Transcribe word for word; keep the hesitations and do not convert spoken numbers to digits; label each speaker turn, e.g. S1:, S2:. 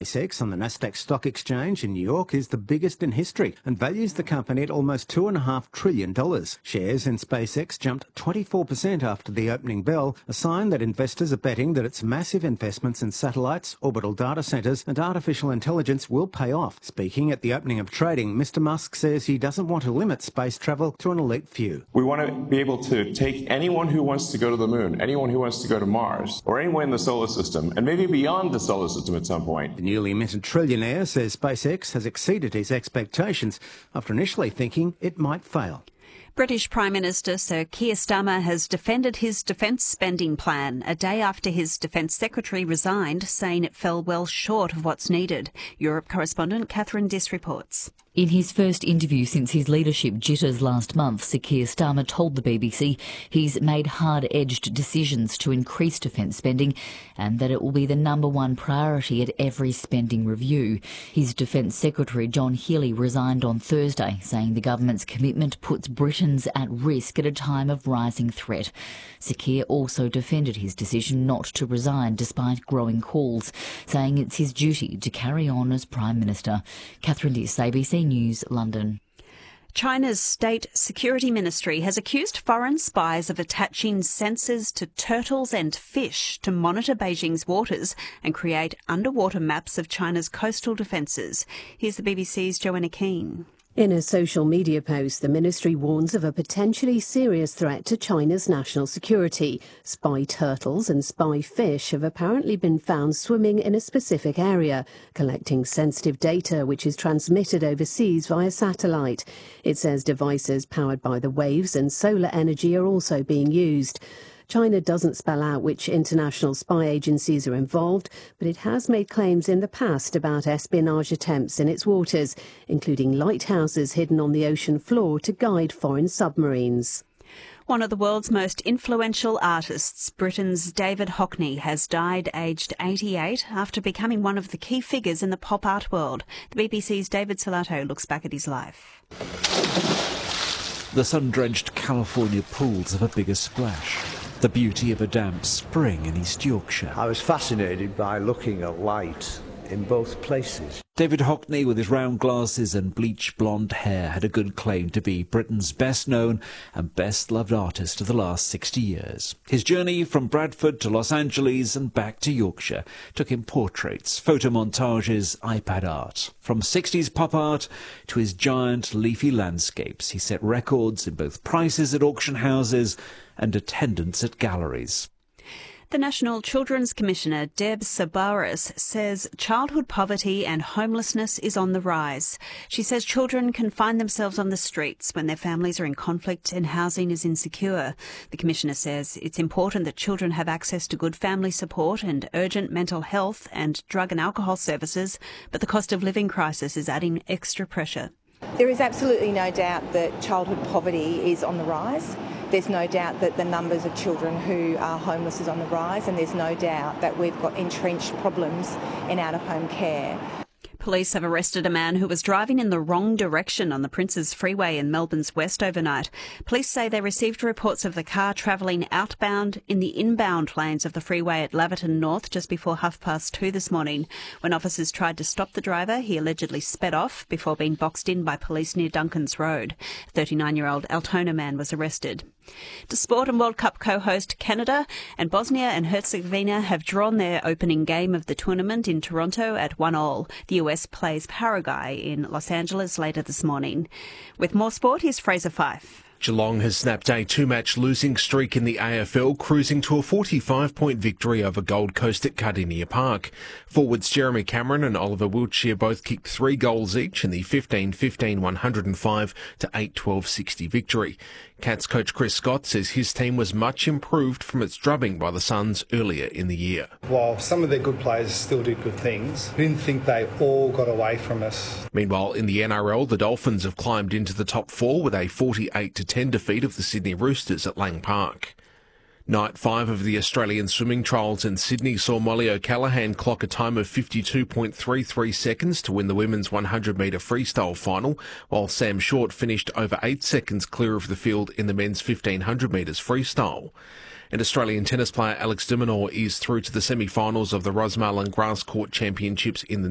S1: SpaceX on the Nasdaq Stock Exchange in New York is the biggest in history and values the company at almost two point five trillion dollars. Shares in SpaceX jumped twenty-four percent after the opening bell, a sign that investors are betting that its massive investments in satellites, orbital data centres and artificial intelligence will pay off. Speaking at the opening of trading, Mister Musk says he doesn't want to limit space travel to an elite few.
S2: We want to be able to take anyone who wants to go to the moon, anyone who wants to go to Mars, or anyone in the solar system, and maybe beyond the solar system at some point.
S1: The newly minted trillionaire says SpaceX has exceeded his expectations after initially thinking it might fail.
S3: British Prime Minister Sir Keir Starmer has defended his defence spending plan a day after his Defence Secretary resigned, saying it fell well short of what's needed. Europe correspondent Catherine Diss reports.
S4: In his first interview since his leadership jitters last month, Sir Keir Starmer told the B B C he's made hard-edged decisions to increase defence spending and that it will be the number one priority at every spending review. His Defence Secretary John Healey resigned on Thursday, saying the government's commitment puts Britons at risk at a time of rising threat. Sir Keir also defended his decision not to resign despite growing calls, saying it's his duty to carry on as Prime Minister. Catherine Diss, A B C News, London.
S3: China's State Security Ministry has accused foreign spies of attaching sensors to turtles and fish to monitor Beijing's waters and create underwater maps of China's coastal defences. Here's the B B C's Joanna Keane.
S5: In a social media post, the ministry warns of a potentially serious threat to China's national security. Spy turtles and spy fish have apparently been found swimming in a specific area, collecting sensitive data which is transmitted overseas via satellite. It says devices powered by the waves and solar energy are also being used. China doesn't spell out which international spy agencies are involved, but it has made claims in the past about espionage attempts in its waters, including lighthouses hidden on the ocean floor to guide foreign submarines.
S3: One of the world's most influential artists, Britain's David Hockney, has died aged eighty-eight after becoming one of the key figures in the pop art world. The B B C's David Salato looks back at his life.
S6: The sun-drenched California pools have a bigger splash. The beauty of a damp spring in East Yorkshire.
S7: I was fascinated by looking at light in both places.
S6: David Hockney, with his round glasses and bleach blonde hair, had a good claim to be Britain's best-known and best-loved artist of the last sixty years. His journey from Bradford to Los Angeles and back to Yorkshire took him portraits, photomontages, iPad art. From sixties pop art to his giant leafy landscapes, he set records in both prices at auction houses and attendance at galleries.
S3: The National Children's Commissioner, Deb Sabaris, says childhood poverty and homelessness is on the rise. She says children can find themselves on the streets when their families are in conflict and housing is insecure. The Commissioner says it's important that children have access to good family support and urgent mental health and drug and alcohol services, but the cost of living crisis is adding extra pressure.
S8: There is absolutely no doubt that childhood poverty is on the rise. There's no doubt that the numbers of children who are homeless is on the rise, and there's no doubt that we've got entrenched problems in out-of-home care.
S3: Police have arrested a man who was driving in the wrong direction on the Princes Freeway in Melbourne's west overnight. Police say they received reports of the car travelling outbound in the inbound lanes of the freeway at Laverton North just before half past two this morning. When officers tried to stop the driver, he allegedly sped off before being boxed in by police near Duncans Road. A thirty-nine-year-old Altona man was arrested. To sport, and World Cup co-host Canada and Bosnia and Herzegovina have drawn their opening game of the tournament in Toronto at one all. The U S plays Paraguay in Los Angeles later this morning. With more sport, here's Fraser Fife.
S9: Geelong has snapped a two-match losing streak in the A F L, cruising to a forty-five point victory over Gold Coast at Cardinia Park. Forwards Jeremy Cameron and Oliver Wiltshire both kicked three goals each in the fifteen fifteen one oh five to eight twelve sixty victory. Cats coach Chris Scott says his team was much improved from its drubbing by the Suns earlier in the year.
S10: While some of their good players still did good things, I didn't think they all got away from us.
S9: Meanwhile, in the N R L, the Dolphins have climbed into the top four with a forty-eight to ten defeat of the Sydney Roosters at Lang Park. Night five of the Australian swimming trials in Sydney saw Molly O'Callaghan clock a time of fifty-two point three three seconds to win the women's one hundred metre freestyle final, while Sam Short finished over eight seconds clear of the field in the men's fifteen hundred metres freestyle. And Australian tennis player Alex de Minaur is through to the semi-finals of the Rosmarlin Grass Court Championships in the